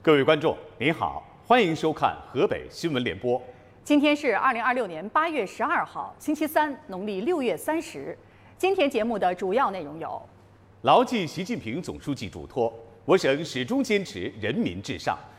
各位观众，您好，欢迎收看河北新闻联播。 今天是2026年8月12号，星期三，农历6月30。今天节目的主要内容有： 牢记习近平总书记嘱托，我省始终坚持人民至上，